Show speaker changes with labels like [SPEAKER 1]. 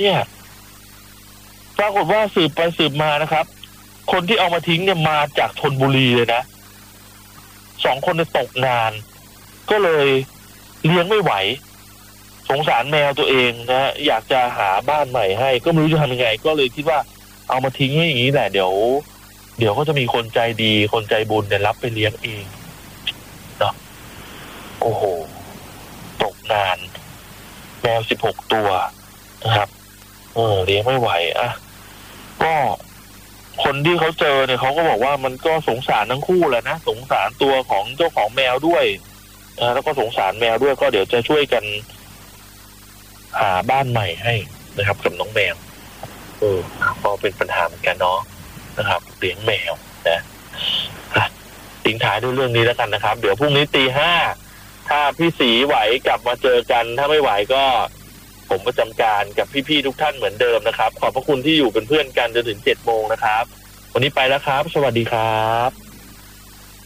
[SPEAKER 1] เนี่ยปรากฏว่าสืบไปสืบมานะครับคนที่เอามาทิ้งเนี่ยมาจากธนบุรีเลยนะ2 คนตกงานก็เลยเลี้ยงไม่ไหวสงสารแมวตัวเองนะอยากจะหาบ้านใหม่ให้ก็ไม่รู้จะทำยังไงก็เลยคิดว่าเอามาทิ้งไว้อย่างนี้แหละเดี๋ยวก็จะมีคนใจดีคนใจบุญเนี่ยรับไปเลี้ยงเองเนาะโอ้โหตกงานแมว16 ตัวนะครับเลี้ยงไม่ไหวอ่ะก็คนที่เขาเจอเนี่ยเขาก็บอกว่ามันก็สงสารทั้งคู่แหละนะสงสารตัวของเจ้าของแมวด้วยแล้วก็สงสารแมวด้วยก็เดี๋ยวจะช่วยกันหาบ้านใหม่ให้นะครับกับน้องแมวก็เป็นปัญหาเหมือนกันเนาะนะครับเลี้ยงแมวนะทิ้งท้ายด้วยเรื่องนี้แล้วกันนะครับเดี๋ยวพรุ่งนี้ 5:00 ถ้าพี่ศรีไหวกลับมาเจอกันถ้าไม่ไหวก็ผมประจำการกับพี่ๆทุกท่านเหมือนเดิมนะครับขอบพระคุณที่อยู่เป็นเพื่อนกันจนถึง 7:00 น.นะครับวันนี้ไปแล้วครับสวัสดีครับ